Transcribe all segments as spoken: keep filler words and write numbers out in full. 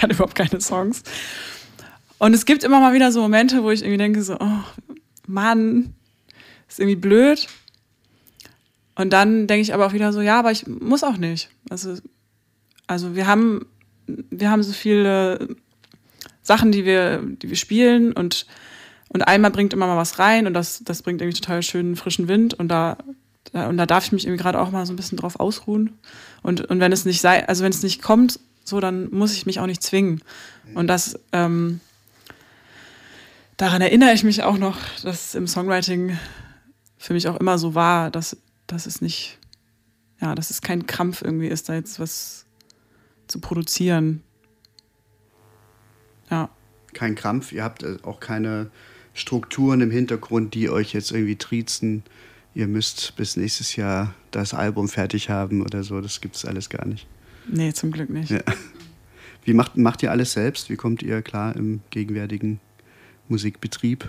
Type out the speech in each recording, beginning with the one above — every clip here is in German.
kann überhaupt keine Songs. Und es gibt immer mal wieder so Momente, wo ich irgendwie denke so, oh Mann, ist irgendwie blöd. Und dann denke ich aber auch wieder so, ja, aber ich muss auch nicht. Also, also wir haben, wir haben so viele Sachen, die wir, die wir spielen und, und einmal bringt immer mal was rein und das, das bringt irgendwie total schönen frischen Wind und da, da und da darf ich mich irgendwie gerade auch mal so ein bisschen drauf ausruhen. Und, und wenn es nicht sei, also wenn es nicht kommt, so, dann muss ich mich auch nicht zwingen. Und das, ähm, daran erinnere ich mich auch noch, dass im Songwriting für mich auch immer so war, dass, dass es nicht, ja, dass es kein Krampf irgendwie ist, da jetzt was zu produzieren. Ja. Kein Krampf, ihr habt auch keine Strukturen im Hintergrund, die euch jetzt irgendwie triezen. Ihr müsst bis nächstes Jahr das Album fertig haben oder so, das gibt es alles gar nicht. Nee, zum Glück nicht. Ja. Wie macht, macht ihr alles selbst? Wie kommt ihr klar im gegenwärtigen Musikbetrieb?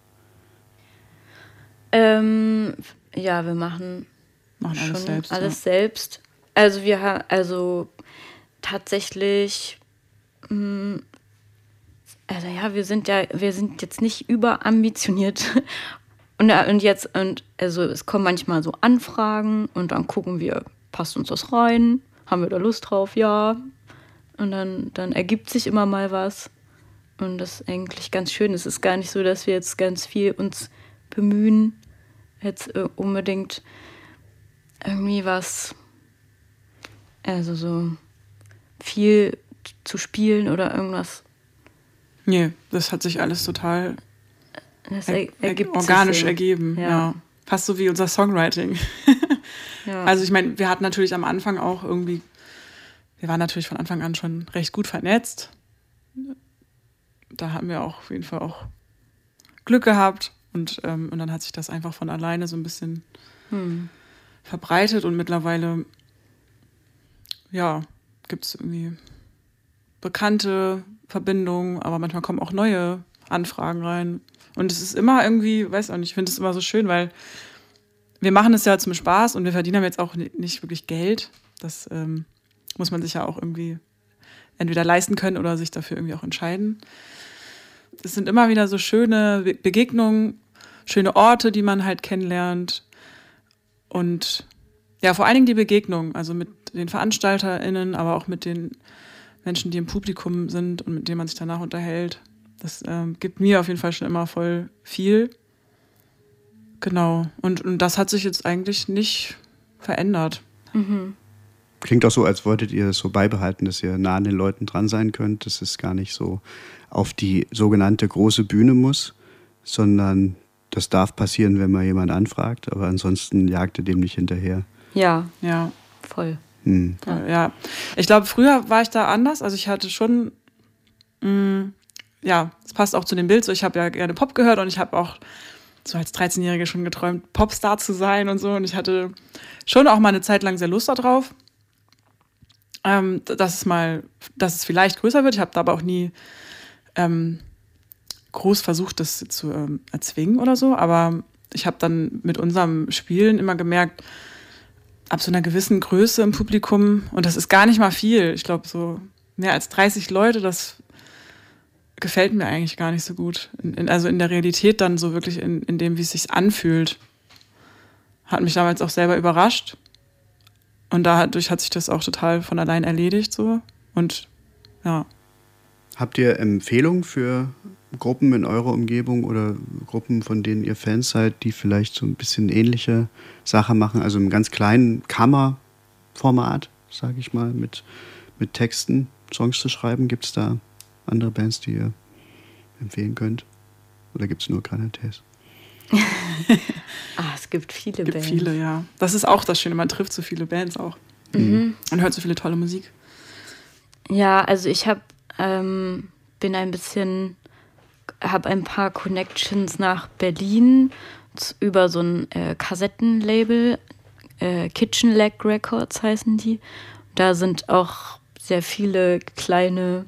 Ähm, ja, wir machen, machen alles schon selbst. Alles ja. selbst. Also wir haben, also tatsächlich, mh, also ja, wir sind ja, wir sind jetzt nicht überambitioniert. Und, und jetzt, und also es kommen manchmal so Anfragen und dann gucken wir, passt uns das rein? Haben wir da Lust drauf? Ja. Und dann, dann ergibt sich immer mal was. Und das ist eigentlich ganz schön. Es ist gar nicht so, dass wir jetzt ganz viel uns bemühen, jetzt äh, unbedingt irgendwie was, also so viel zu spielen oder irgendwas. Nee, das hat sich alles total Das er, ergibt organisch sich so. ergeben. Ja. Ja. Fast so wie unser Songwriting. Ja. Also ich meine, wir hatten natürlich am Anfang auch irgendwie, wir waren natürlich von Anfang an schon recht gut vernetzt. Da haben wir auch auf jeden Fall auch Glück gehabt. Und, ähm, und dann hat sich das einfach von alleine so ein bisschen hm. verbreitet. Und mittlerweile, ja, gibt es irgendwie bekannte Verbindungen, aber manchmal kommen auch neue Anfragen rein. Und es ist immer irgendwie, weiß auch nicht, ich finde es immer so schön, weil wir machen es ja zum Spaß und wir verdienen jetzt auch nicht wirklich Geld. Das ähm, muss man sich ja auch irgendwie entweder leisten können oder sich dafür irgendwie auch entscheiden. Es sind immer wieder so schöne Begegnungen, schöne Orte, die man halt kennenlernt. Und ja, vor allen Dingen die Begegnung, also mit den VeranstalterInnen, aber auch mit den Menschen, die im Publikum sind und mit denen man sich danach unterhält. Das ähm, gibt mir auf jeden Fall schon immer voll viel. Genau. Und, und das hat sich jetzt eigentlich nicht verändert. Mhm. Klingt auch so, als wolltet ihr das so beibehalten, dass ihr nah an den Leuten dran sein könnt, dass es gar nicht so auf die sogenannte große Bühne muss, sondern das darf passieren, wenn mal jemand anfragt, aber ansonsten jagt ihr dem nicht hinterher. Ja, Ja. voll. Hm. Ja. ja. Ich glaube, früher war ich da anders. Also ich hatte schon, mh, ja, es passt auch zu dem Bild. So, ich habe ja gerne Pop gehört und ich habe auch so als dreizehnjährige schon geträumt, Popstar zu sein und so. Und ich hatte schon auch mal eine Zeit lang sehr Lust darauf, ähm, dass es mal, dass es vielleicht größer wird. Ich habe da aber auch nie ähm, groß versucht, das zu ähm, erzwingen oder so. Aber ich habe dann mit unserem Spielen immer gemerkt, ab so einer gewissen Größe im Publikum, und das ist gar nicht mal viel, ich glaube so mehr als dreißig Leute, das gefällt mir eigentlich gar nicht so gut. In, in, also in der Realität dann so wirklich in, in dem, wie es sich anfühlt. Hat mich damals auch selber überrascht. Und dadurch hat sich das auch total von allein erledigt so. Und ja. Habt ihr Empfehlungen für Gruppen in eurer Umgebung oder Gruppen, von denen ihr Fans seid, die vielleicht so ein bisschen ähnliche Sachen machen? Also im ganz kleinen Kammerformat, sage ich mal, mit, mit Texten Songs zu schreiben. Gibt es da andere Bands, die ihr empfehlen könnt? Oder gibt es nur Granates? Ah, es gibt viele gibt Bands. viele, ja. Das ist auch das Schöne, man trifft so viele Bands auch. Mhm. Und hört so viele tolle Musik. Ja, also ich habe ähm, bin ein bisschen, habe ein paar Connections nach Berlin über so ein äh, Kassettenlabel, äh, Kitchen Leg Records heißen die. Da sind auch sehr viele kleine,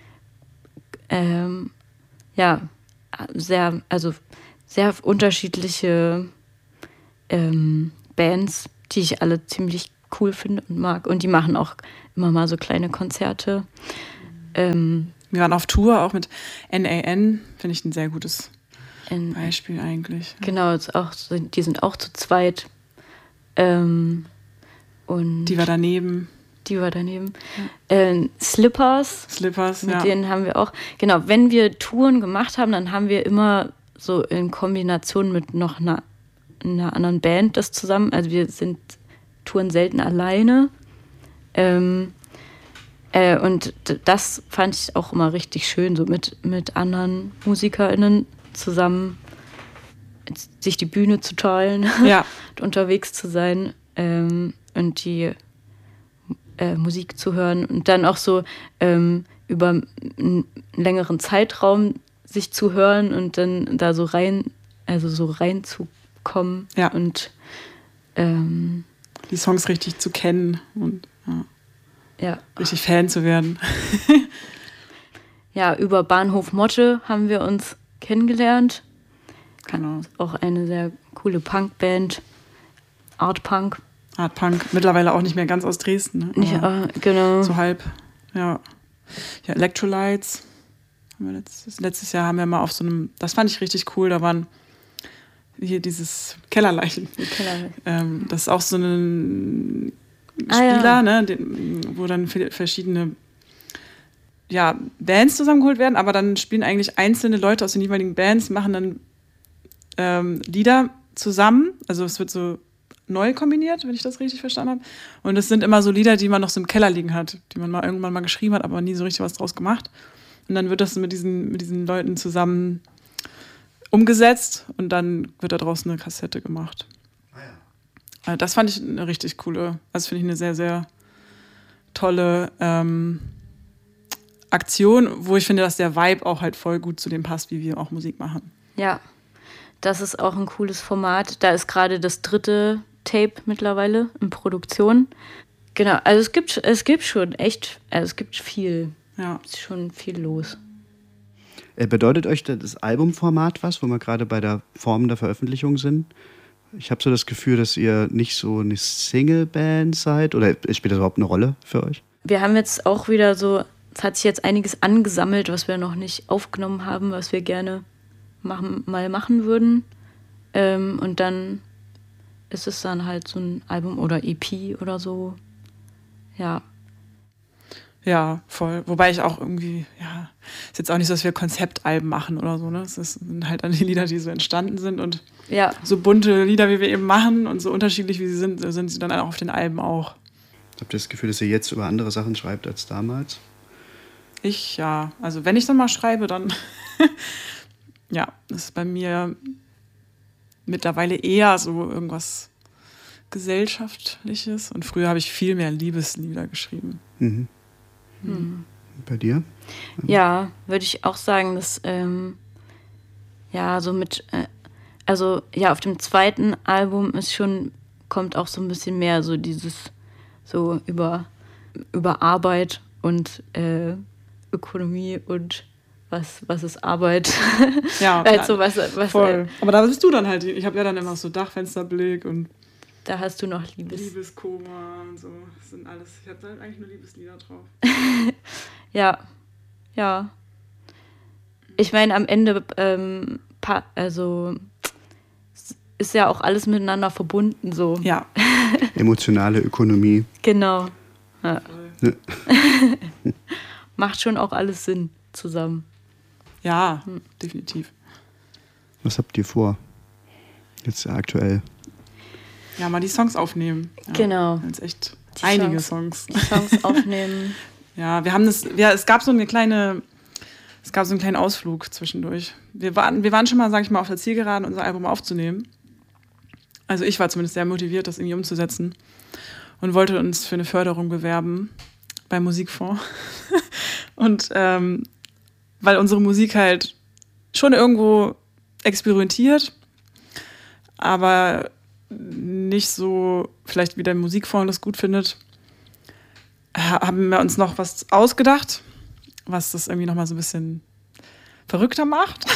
ähm, ja, sehr, also sehr unterschiedliche ähm, Bands, die ich alle ziemlich cool finde und mag. Und die machen auch immer mal so kleine Konzerte. Ähm, Wir waren auf Tour auch mit N A N, finde ich ein sehr gutes in, Beispiel eigentlich. Genau, ist auch, die sind auch zu zweit. Ähm, und Die war daneben. Die war daneben. Ja. Äh, Slippers. Slippers, mit ja. denen haben wir auch, genau, wenn wir Touren gemacht haben, dann haben wir immer so in Kombination mit noch einer, einer anderen Band das zusammen. Also wir sind touren selten alleine. Ähm, äh, und d- das fand ich auch immer richtig schön, so mit, mit anderen MusikerInnen zusammen sich die Bühne zu teilen, Ja. und unterwegs zu sein, ähm, und die äh, Musik zu hören und dann auch so ähm, über einen längeren Zeitraum sich zu hören und dann da so rein, also so reinzukommen, Ja. und ähm, Die Songs richtig zu kennen und ja, ja. richtig Fan zu werden. Ja, über Bahnhof Motte haben wir uns kennengelernt. Genau. Auch eine sehr coole Punkband, Art Punk. Art Punk, mittlerweile auch nicht mehr ganz aus Dresden. Ne? Nicht, Aber äh, genau. so halb, ja. Ja, Electrolytes. Haben wir letztes, letztes Jahr haben wir mal auf so einem, das fand ich richtig cool, da waren hier dieses Kellerleichen. Keller. Ähm, das ist auch so ein Ah, Spieler, ja. ne, den, wo dann viele verschiedene ja, Bands zusammengeholt werden, aber dann spielen eigentlich einzelne Leute aus den jeweiligen Bands, machen dann ähm, Lieder zusammen. Also es wird so neu kombiniert, wenn ich das richtig verstanden habe. Und es sind immer so Lieder, die man noch so im Keller liegen hat, die man mal irgendwann mal geschrieben hat, aber nie so richtig was draus gemacht. Und dann wird das mit diesen, mit diesen Leuten zusammen umgesetzt und dann wird da draußen eine Kassette gemacht. Ah ja. Also das fand ich eine richtig coole, also finde ich eine sehr, sehr tolle ähm, Aktion, wo ich finde, dass der Vibe auch halt voll gut zu dem passt, wie wir auch Musik machen. Ja, das ist auch ein cooles Format. Da ist gerade das dritte Tape mittlerweile in Produktion. Genau, also es gibt, es gibt schon echt, also es gibt viel, Ja. es ist schon viel los. Äh, Bedeutet euch das Albumformat was, wo wir gerade bei der Form der Veröffentlichung sind? Ich habe so das Gefühl, dass ihr nicht so eine Single-Band seid. Oder spielt das überhaupt eine Rolle für euch? Wir haben jetzt auch wieder so, es hat sich jetzt einiges angesammelt, was wir noch nicht aufgenommen haben, was wir gerne machen, mal machen würden. Ähm, und dann ist es dann halt so ein Album oder E P oder so. Ja. Ja, voll. Wobei ich auch irgendwie, ja, ist jetzt auch nicht so, dass wir Konzeptalben machen oder so, ne? Es sind halt dann die Lieder, die so entstanden sind und Ja. so bunte Lieder, wie wir eben machen und so unterschiedlich, wie sie sind, sind sie dann auch auf den Alben auch. Habt ihr das Gefühl, dass ihr jetzt über andere Sachen schreibt als damals? Ich, ja. Also wenn ich dann mal schreibe, dann ja, das ist bei mir mittlerweile eher so irgendwas Gesellschaftliches. Und früher habe ich viel mehr Liebeslieder geschrieben. Mhm. Hm. Bei dir? Ja, würde ich auch sagen, dass ähm, ja, so mit, äh, also ja, auf dem zweiten Album ist schon, kommt auch so ein bisschen mehr so dieses, so über, über Arbeit und äh, Ökonomie und was, was ist Arbeit. Ja, halt so was, was voll. Aber da bist du dann halt, ich habe ja dann immer so Dachfensterblick und da hast du noch Liebes. Liebeskoma und so. Das sind alles, ich habe da eigentlich nur Liebeslieder drauf. Ja, ja. Ich meine, am Ende, ähm, pa- also ist ja auch alles miteinander verbunden, so. Ja. Emotionale Ökonomie. Genau. Ja. Ne? Macht schon auch alles Sinn zusammen. Ja, definitiv. Was habt ihr vor? Jetzt aktuell. Ja, mal die Songs aufnehmen. Ja, Genau. Jetzt echt Die einige Songs. Songs. Die Songs aufnehmen. Ja, wir haben das, ja, es gab so eine kleine, es gab so einen kleinen Ausflug zwischendurch. Wir waren, wir waren schon mal, sag ich mal, auf der Zielgeraden, unser Album aufzunehmen. Also ich war zumindest sehr motiviert, das irgendwie umzusetzen und wollte uns für eine Förderung bewerben beim Musikfonds. Und ähm, weil unsere Musik halt schon irgendwo experimentiert, aber nicht so vielleicht wie der Musikfonds das gut findet, haben wir uns noch was ausgedacht, was das irgendwie nochmal so ein bisschen verrückter macht.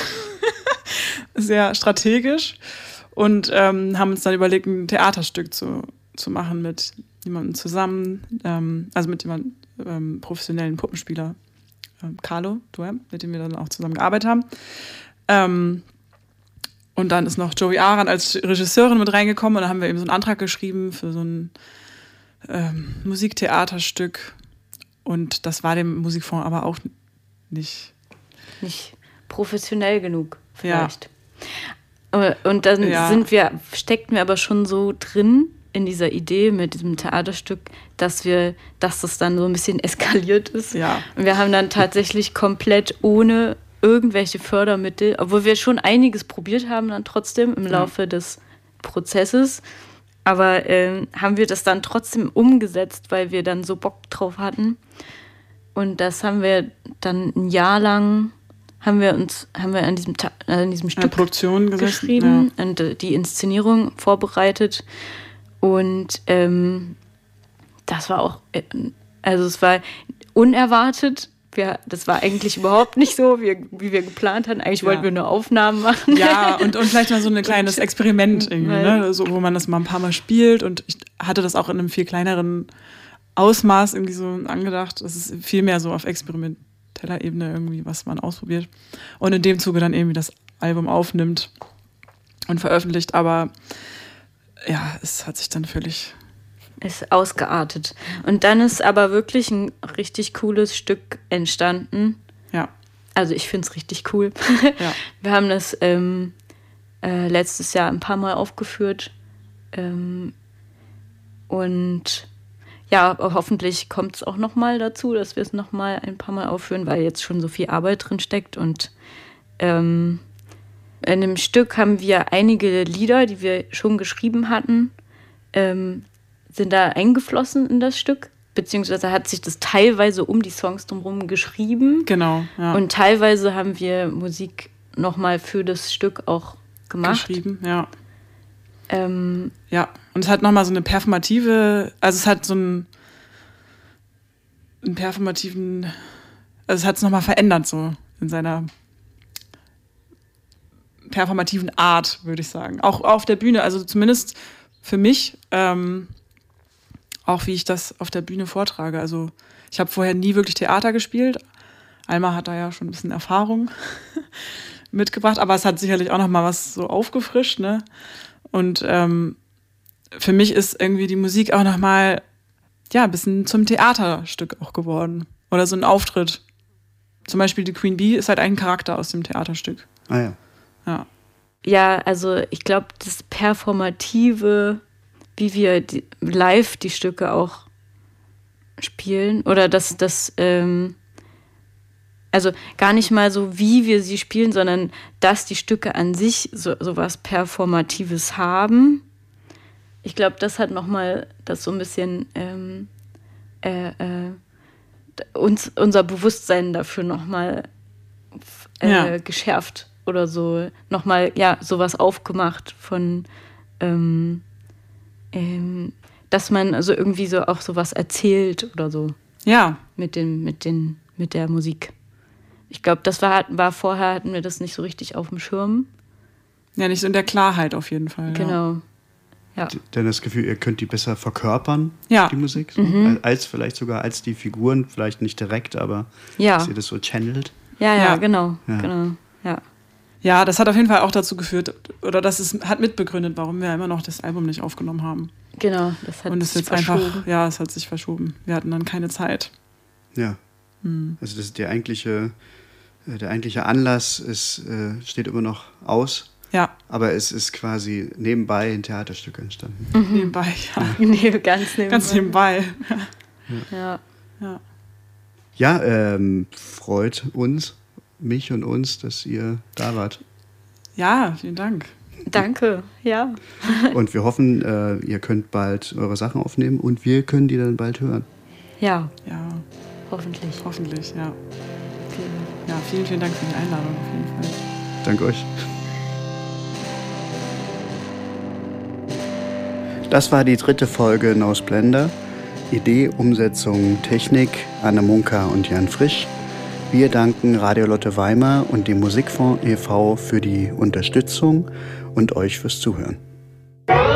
Sehr strategisch. Und ähm, haben uns dann überlegt, ein Theaterstück zu, zu machen mit jemandem zusammen, ähm, also mit jemandem ähm, professionellen Puppenspieler ähm, Carlo Duem, mit dem wir dann auch zusammen gearbeitet haben. Ähm, und dann ist noch Joey Aran als Regisseurin mit reingekommen und dann haben wir eben so einen Antrag geschrieben für so ein ähm, Musiktheaterstück. Und das war dem Musikfonds aber auch nicht... Nicht professionell genug, vielleicht. Ja. Und dann ja. sind wir, steckten wir aber schon so drin in dieser Idee mit diesem Theaterstück, dass wir, dass das dann so ein bisschen eskaliert ist. Ja. Und wir haben dann tatsächlich komplett ohne irgendwelche Fördermittel, obwohl wir schon einiges probiert haben dann trotzdem im Laufe ja. des Prozesses, aber äh, haben wir das dann trotzdem umgesetzt, weil wir dann so Bock drauf hatten. Und das haben wir dann ein Jahr lang haben wir uns haben wir an diesem Ta- an diesem Stück Produktion geschrieben ja. und äh, die Inszenierung vorbereitet. Und ähm, das war auch, äh, also es war unerwartet. Wir, das war eigentlich überhaupt nicht so, wie, wie wir geplant hatten. Eigentlich ja. wollten wir nur Aufnahmen machen. Ja, und, und vielleicht mal so ein kleines Experiment irgendwie, ne? So, wo man das mal ein paar Mal spielt. Und ich hatte das auch in einem viel kleineren Ausmaß irgendwie so angedacht. Es ist viel mehr so auf experimenteller Ebene irgendwie, was man ausprobiert. Und in dem Zuge dann irgendwie das Album aufnimmt und veröffentlicht. Aber ja, es hat sich dann völlig... ist ausgeartet. Und dann ist aber wirklich ein richtig cooles Stück entstanden. Ja. Also ich finde es richtig cool. Ja. Wir haben das ähm, äh, letztes Jahr ein paar Mal aufgeführt. Ähm, und ja, hoffentlich kommt es auch noch mal dazu, dass wir es noch mal ein paar Mal aufführen, weil jetzt schon so viel Arbeit drin steckt. Und ähm, in dem Stück haben wir einige Lieder, die wir schon geschrieben hatten, ähm, sind da eingeflossen in das Stück, beziehungsweise hat sich das teilweise um die Songs drumherum geschrieben. Genau, ja. Und teilweise haben wir Musik nochmal für das Stück auch gemacht. Geschrieben, ja. Ähm, ja, und es hat nochmal so eine performative, also es hat so einen, einen performativen, also es hat es nochmal verändert so in seiner performativen Art, würde ich sagen. Auch auf der Bühne, also zumindest für mich, ähm, auch wie ich das auf der Bühne vortrage. Also ich habe vorher nie wirklich Theater gespielt. Alma hat da ja schon ein bisschen Erfahrung mitgebracht, aber es hat sicherlich auch noch mal was so aufgefrischt, ne? Und ähm, für mich ist irgendwie die Musik auch noch mal ja, ein bisschen zum Theaterstück auch geworden. Oder so ein Auftritt. Zum Beispiel die Queen Bee ist halt ein Charakter aus dem Theaterstück. Ah ja. Ja, ja, also ich glaube, das Performative, wie wir die, live die Stücke auch spielen, oder das, das ähm, also gar nicht mal so, wie wir sie spielen, sondern dass die Stücke an sich so, so was Performatives haben. Ich glaube, das hat nochmal das so ein bisschen ähm, äh, äh, uns, unser Bewusstsein dafür nochmal äh, ja. geschärft oder so. Nochmal, ja, sowas aufgemacht von ähm, ähm, dass man also irgendwie so auch sowas erzählt oder so. Ja. Mit dem, mit den, mit der Musik. Ich glaube, das war, war vorher, hatten wir das nicht so richtig auf dem Schirm. Ja, nicht so in der Klarheit auf jeden Fall. Genau. Ja. Denn das Gefühl, ihr könnt die besser verkörpern, ja. die Musik, so. Mhm. als vielleicht sogar als die Figuren, vielleicht nicht direkt, aber ja. dass ihr das so channelt. Ja, ja, ja. genau. Ja. genau. Ja. Ja, das hat auf jeden Fall auch dazu geführt, oder das ist, hat mitbegründet, warum wir immer noch das Album nicht aufgenommen haben. Genau, das hat Und es sich jetzt einfach, verschoben. ja, es hat sich verschoben. Wir hatten dann keine Zeit. Ja. Hm. Also das ist der eigentliche, der eigentliche Anlass ist, äh, steht immer noch aus. Ja. Aber es ist quasi nebenbei ein Theaterstück entstanden. Mhm. Nebenbei, ja. Nee, ganz nebenbei. Ganz nebenbei. Ja. Ja, Ja, ähm, freut uns, mich und uns, dass ihr da wart. ja, vielen Dank. Danke, ja. Und wir hoffen, äh, ihr könnt bald eure Sachen aufnehmen und wir können die dann bald hören. Ja, Ja, hoffentlich. hoffentlich, ja. Vielen Dank. Ja, vielen, vielen Dank für die Einladung auf jeden Fall. Danke euch. Das war die dritte Folge No Splendor. Idee, Umsetzung, Technik, Anne Munka und Jan Frisch. Wir danken Radio Lotte Weimar und dem Musikfonds e V für die Unterstützung und euch fürs Zuhören.